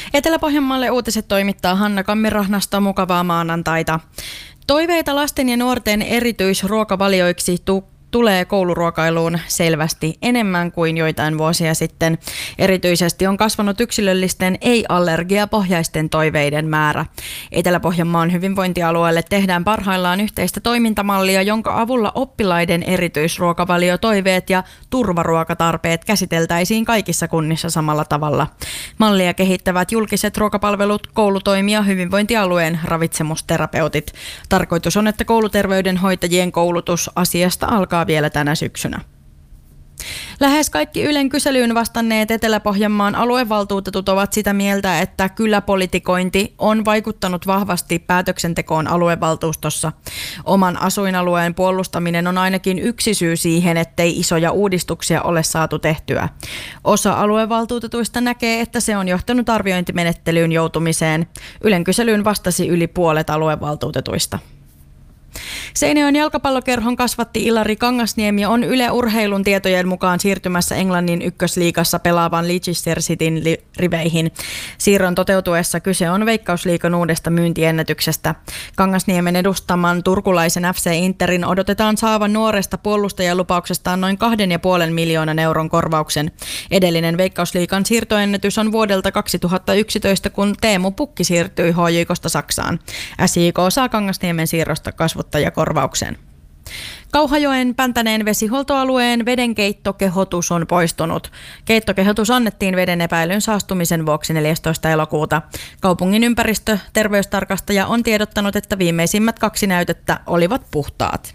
Etelä-Pohjanmaalle uutiset toimittaa Hanna Kammirahnasto. Mukavaa maanantaita. Toiveita lasten ja nuorten erityisruokavalioiksi tulee kouluruokailuun selvästi enemmän kuin joitain vuosia sitten. Erityisesti on kasvanut yksilöllisten ei-allergiapohjaisten toiveiden määrä. Etelä-Pohjanmaan hyvinvointialueelle tehdään parhaillaan yhteistä toimintamallia, jonka avulla oppilaiden erityisruokavaliotoiveet ja turvaruokatarpeet käsiteltäisiin kaikissa kunnissa samalla tavalla. Mallia kehittävät julkiset ruokapalvelut, koulutoimi ja hyvinvointialueen ravitsemusterapeutit. Tarkoitus on, että kouluterveydenhoitajien koulutus asiasta alkaa vielä tänä syksynä. Lähes kaikki Ylen kyselyyn vastanneet Etelä-Pohjanmaan aluevaltuutetut ovat sitä mieltä, että kyläpolitikointi on vaikuttanut vahvasti päätöksentekoon aluevaltuustossa. Oman asuinalueen puolustaminen on ainakin yksi syy siihen, ettei isoja uudistuksia ole saatu tehtyä. Osa aluevaltuutetuista näkee, että se on johtanut arviointimenettelyyn joutumiseen. Ylen kyselyyn vastasi yli puolet aluevaltuutetuista. Seinäjoen jalkapallokerhon kasvatti Ilari Kangasniemi on Yle Urheilun tietojen mukaan siirtymässä Englannin ykkösliigassa pelaavan Leicester Cityn riveihin. Siirron toteutuessa kyse on Veikkausliigan uudesta myyntiennätyksestä. Kangasniemen edustaman turkulaisen FC Interin odotetaan saavan nuoresta puolustajalupauksestaan noin 2,5 miljoonan euron korvauksen. Edellinen Veikkausliigan siirtoennätys on vuodelta 2011, kun Teemu Pukki siirtyi HJK:sta Saksaan. SJK saa Kangasniemen siirrosta kasvuttajakorvauksen. Kauhajoen Päntäneen vesihuoltoalueen vedenkeittokehotus on poistunut. Keittokehotus annettiin veden epäilyn saastumisen vuoksi 14. elokuuta. Kaupungin ympäristöterveystarkastaja on tiedottanut, että viimeisimmät 2 näytettä olivat puhtaat.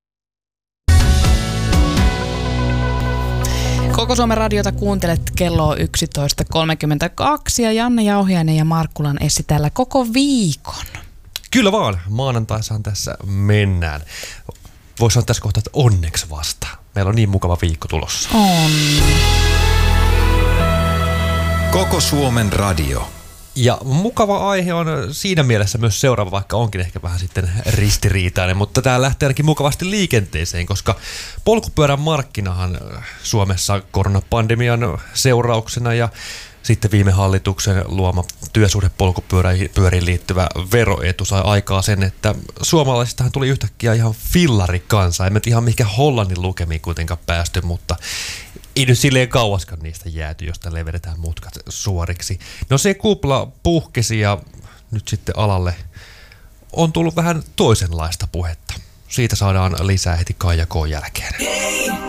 Koko Suomen radiota kuuntelet kello 11.32 ja Janne Jauhiainen ja Markkulan Essi täällä koko viikon. Kyllä vaan, maanantaisaan tässä mennään. Voisi sanoa tässä kohtaa, että onneksi vasta. Meillä on niin mukava viikko tulossa. On. Koko Suomen radio. Ja mukava aihe on siinä mielessä myös seuraava, vaikka onkin ehkä vähän sitten ristiriitainen, mutta tämä lähtee ainakin mukavasti liikenteeseen, koska polkupyörän markkinahan Suomessa koronapandemian seurauksena ja sitten viime hallituksen luoma työsuhdepolkupyöriin liittyvä veroetu sai aikaa sen, että suomalaisistahan tuli yhtäkkiä ihan fillarikansa. Emme ihan mihinkään Hollannin lukemiin kuitenkaan päästy, mutta ei nyt silleen kauaskaan niistä jääty, jos tälleen vedetään mutkat suoriksi. No se kupla puhkesi ja nyt sitten alalle on tullut vähän toisenlaista puhetta. Siitä saadaan lisää heti Kaija K:n jälkeen.